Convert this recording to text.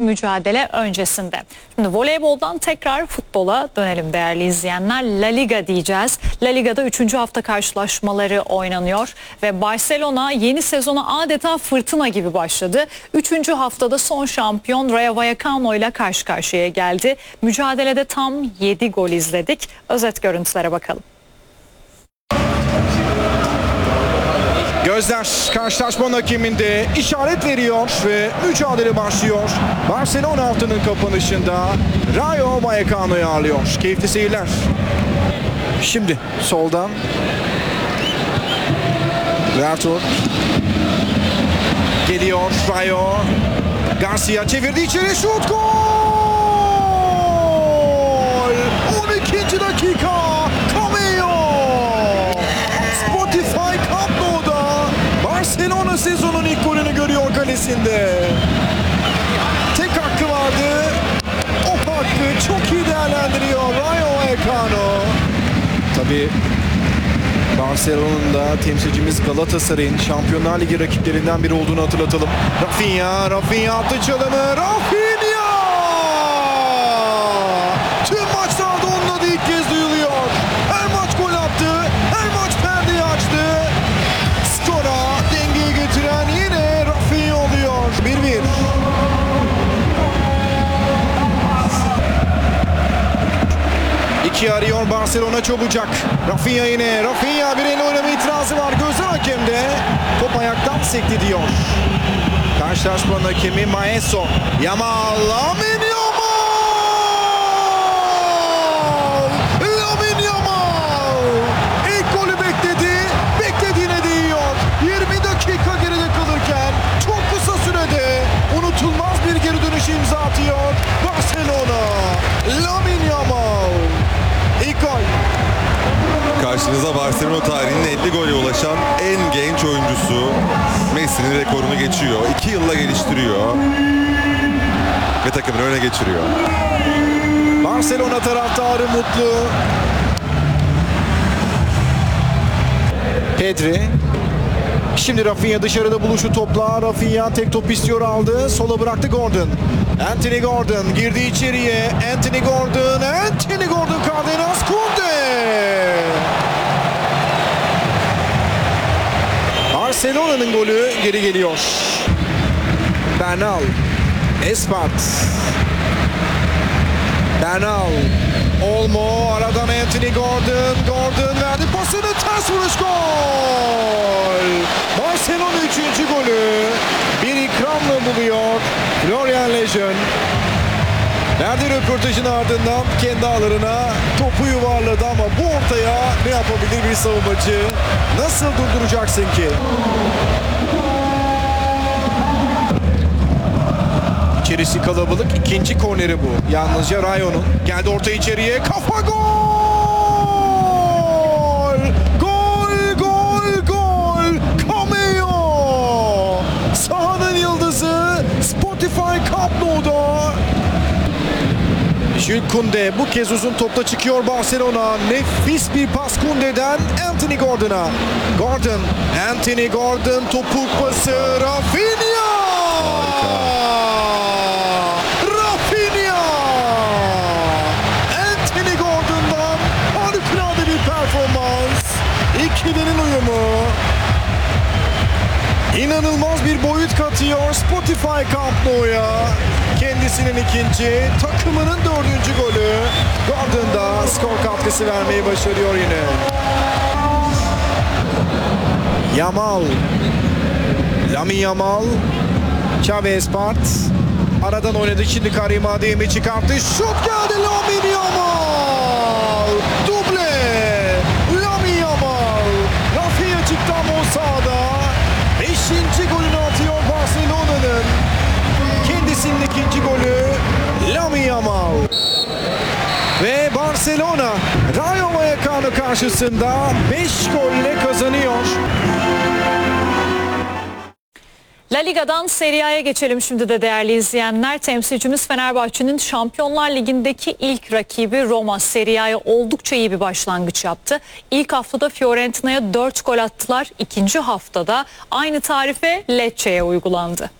mücadele öncesinde. Şimdi voleyboldan tekrar futbola dönelim değerli izleyenler. La Liga diyeceğiz. La Liga'da 3. hafta karşılaşmaları oynanıyor ve Barcelona yeni sezona adeta fırtına gibi başladı. 3. haftada son şampiyon Rayo Vallecano ile karşı karşıya geldi. Mücadelede tam 7 gol izledik. Özet görüntülere bakalım. Gözler karşılaşmanın hakeminde işaret veriyor ve mücadele başlıyor. Barcelona haftanın kapanışında Rayo Vallecano'yu ağırlıyor. Keyifli seyirler. Şimdi soldan Vertur geliyor. Rayo Garcia çevirdi içeri, şut, gol! 12. dakika. Barcelona sezonun ilk golünü görüyor kalesinde. Tek hakkı vardı. O hakkı çok iyi değerlendiriyor Rayo Vallecano. Tabii Barcelona'nın da temsilcimiz Galatasaray'ın Şampiyonlar Ligi rakiplerinden biri olduğunu hatırlatalım. Rafinha attı çalımı. Rafinha! Tüm maçlarda onun adı ilk kez duyuluyor. Her maç gol attı. Her maç perdeyi açtı. Skora dengeyi getiren yine Rafinha oluyor. 1-1. İki arıyor Barcelona çabucak. Rafinha yine. Rafinha bir el oynama itirazı var. Gözler hakemde. Top ayaktan sekti diyor. Karşılaşmanın hakemi Maeso. Yamal. Lamine Yamal! Lamine Yamal! İlk golü bekledi. Beklediğine değiyor. 20 dakika geride kalırken çok kısa sürede unutulmaz bir geri dönüş imza atıyor Barcelona. Lamine Yamal. İlk gol. Karşınıza Barcelona tarihinin 50 gole ulaşan en genç oyuncusu. Messi'nin rekorunu geçiyor. 2 yılla geliştiriyor. Ve takımını öne geçiriyor. Barcelona taraftarı mutlu. Pedri. Şimdi Rafinha dışarıda buluşu topla. Rafinha tek top istiyor, aldı. Sola bıraktı Gordon. Anthony Gordon girdi içeriye. Anthony Gordon Cardenas Kunde. Barcelona'nın golü geri geliyor. Bernal. Espart. Bernal. Olmo aradan Anthony Gordon verdi pasını, ters vuruş, gol! Barcelona 3. golü bir ikramla buluyor Florian Lejeune. Verdiği röportajın ardından kendi ağlarına topu yuvarladı ama bu ortaya ne yapabilir bir savunmacı? Nasıl durduracaksın ki? İçerisi kalabalık. İkinci korneri bu. Yalnızca Rayo'nun. Geldi orta içeriye. Kafa, gol! Gol! Cameo! Sahanın yıldızı Spotify Camp Nou'da. Jules Koundé bu kez uzun topla çıkıyor Barcelona. Nefis bir pas Koundé'den Anthony Gordon'a. Anthony Gordon topuk pası. Rafinha! Anthony Gordon'dan harikulade bir performans. İkilinin uyumu İnanılmaz bir boyut katıyor Spotify Camp Nou'ya. Kendisinin ikinci, takımının 4. golü. Gordon da skor katkısı vermeyi başarıyor yine. Yamal. Lamine Yamal. Xavi Espart. Aradan oynadı. Şimdi Karim Adeyemi çıkarttı. Şut geldi. Lamine Yamal. Duble. Lamine Yamal. Rafinha çıktı ama o sahada. 5. golünü atıyor Barcelona'nın. Kendisinin 2. golü Lamine Yamal. Ve Barcelona Rayo Vallecano karşısında 5 golle kazanıyor. La Liga'dan Serie A'ya geçelim şimdi de değerli izleyenler. Temsilcimiz Fenerbahçe'nin Şampiyonlar Ligi'ndeki ilk rakibi Roma Serie A'ya oldukça iyi bir başlangıç yaptı. İlk haftada Fiorentina'ya 4 gol attılar. İkinci haftada aynı tarife Lecce'ye uygulandı.